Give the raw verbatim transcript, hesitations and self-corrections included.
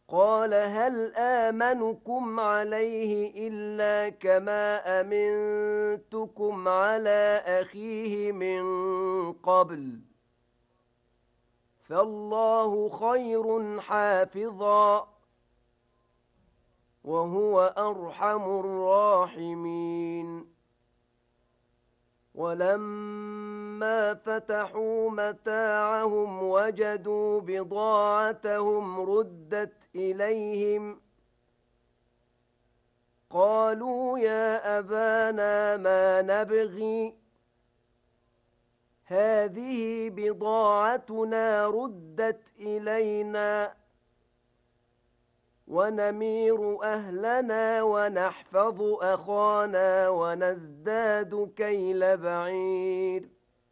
قال هل آمنكم عليه إلا كما أمنتكم على أخيه من قبل فالله خير حافظا وهو أرحم الراحمين ولما فتحوا متاعهم وجدوا بضاعتهم ردت إليهم قالوا يا أبانا ما نبغي هذه بضاعتنا ردت إلينا ونمير أهلنا ونحفظ أخانا ونزداد كيل بعير